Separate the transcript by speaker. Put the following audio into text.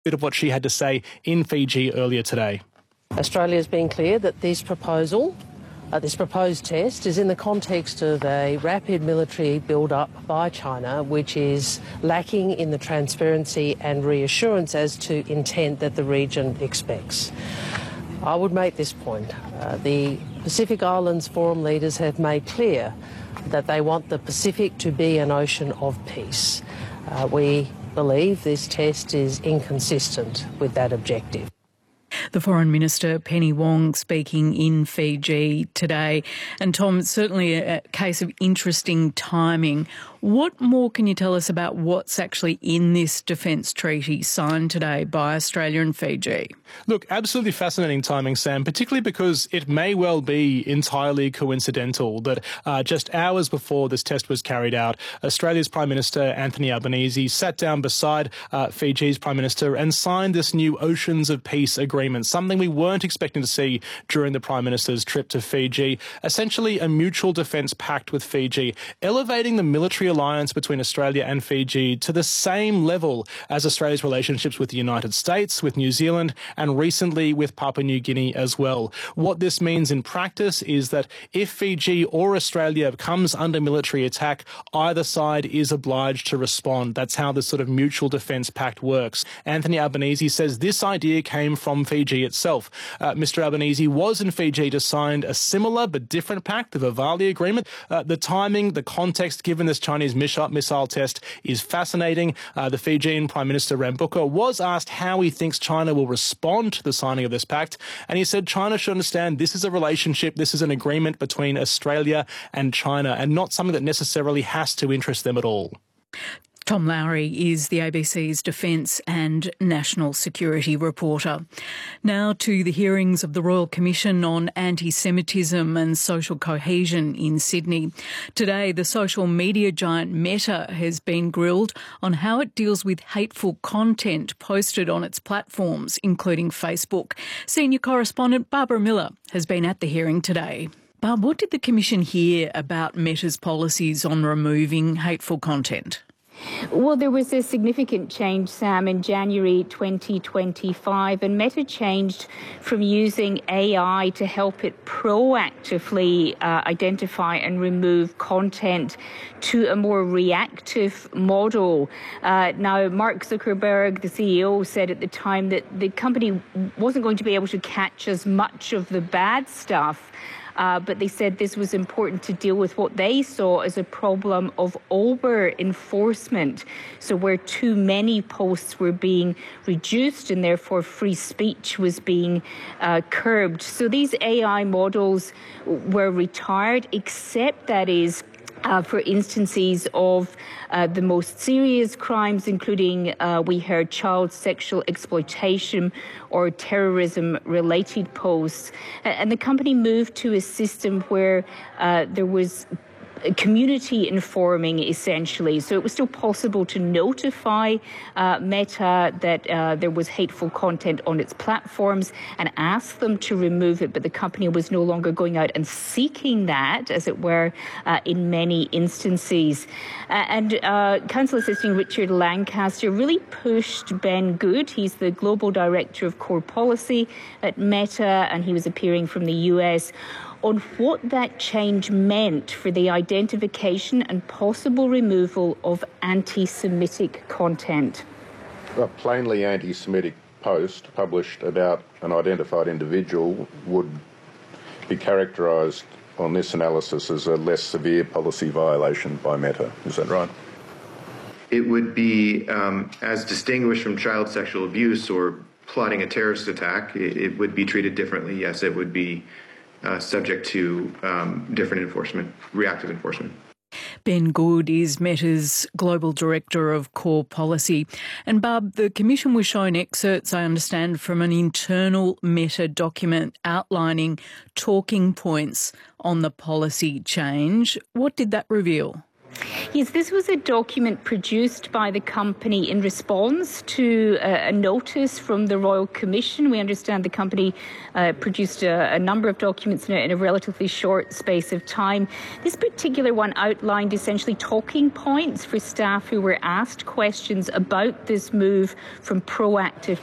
Speaker 1: bit of what she had to say in Fiji earlier today.
Speaker 2: Australia has been clear that this proposed test is in the context of a rapid military build-up by China, which is lacking in the transparency and reassurance as to intent that the region expects. I would make this point. The Pacific Islands Forum leaders have made clear that they want the Pacific to be an ocean of peace. We believe this test is inconsistent with that objective.
Speaker 3: The Foreign Minister, Penny Wong, speaking in Fiji today. And Tom, it's certainly a case of interesting timing. What more can you tell us about what's actually in this defence treaty signed today by Australia and Fiji?
Speaker 1: Look, absolutely fascinating timing, Sam, particularly because it may well be entirely coincidental that just hours before this test was carried out, Australia's Prime Minister, Anthony Albanese, sat down beside Fiji's Prime Minister and signed this new Oceans of Peace agreement, something we weren't expecting to see during the Prime Minister's trip to Fiji. Essentially a mutual defence pact with Fiji, elevating the military alliance between Australia and Fiji to the same level as Australia's relationships with the United States, with New Zealand, and recently with Papua New Guinea as well. What this means in practice is that if Fiji or Australia comes under military attack, either side is obliged to respond. That's how this sort of mutual defence pact works. Anthony Albanese says this idea came from Fiji itself. Mr Albanese was in Fiji to sign a similar but different pact, the Vivali Agreement. The timing, the context given this Chinese missile test is fascinating. The Fijian Prime Minister Rabuka was asked how he thinks China will respond to the signing of this pact, and he said China should understand this is a relationship, this is an agreement between Australia and China, and not something that necessarily has to interest them at all.
Speaker 3: Tom Lowry is the ABC's Defence and National Security reporter. Now to the hearings of the Royal Commission on Anti-Semitism and Social Cohesion in Sydney. Today, the social media giant Meta has been grilled on how it deals with hateful content posted on its platforms, including Facebook. Senior correspondent Barbara Miller has been at the hearing today. Barb, what did the Commission hear about Meta's policies on removing hateful content?
Speaker 4: Well, there was a significant change, Sam, in January 2025, and Meta changed from using AI to help it proactively identify and remove content to a more reactive model. Now, Mark Zuckerberg, the CEO, said at the time that the company wasn't going to be able to catch as much of the bad stuff. But they said this was important to deal with what they saw as a problem of over-enforcement. So where too many posts were being reduced and therefore free speech was being curbed. So these AI models were retired, except that is for instances of the most serious crimes, including we heard child sexual exploitation or terrorism-related posts. And the company moved to a system where there was community informing, essentially. So it was still possible to notify Meta that there was hateful content on its platforms and ask them to remove it, but the company was no longer going out and seeking that, as it were, in many instances. And Council Assisting Richard Lancaster really pushed Ben Good. He's the Global Director of Core Policy at Meta, and he was appearing from the US, on what that change meant for the identification and possible removal of anti-Semitic content.
Speaker 5: A plainly anti-Semitic post published about an identified individual would be characterised on this analysis as a less severe policy violation by Meta. Is that right?
Speaker 6: It would be, as distinguished from child sexual abuse or plotting a terrorist attack, it would be treated differently. Yes, it would be subject to different enforcement, reactive enforcement.
Speaker 3: Ben Good is Meta's Global Director of Core Policy. And Barb, the Commission was shown excerpts, I understand, from an internal Meta document outlining talking points on the policy change. What did that reveal?
Speaker 4: Yes, this was a document produced by the company in response to a notice from the Royal Commission. We understand the company produced a number of documents in a relatively short space of time. This particular one outlined essentially talking points for staff who were asked questions about this move from proactive